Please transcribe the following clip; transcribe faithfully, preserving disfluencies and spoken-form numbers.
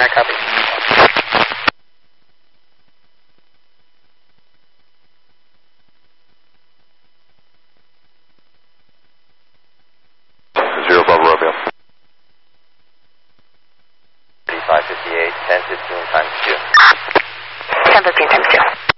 nine, copy. Zero Bravo Romeo. thirty-five fifty-eight, ten fifteen times two. ten fifteen times two.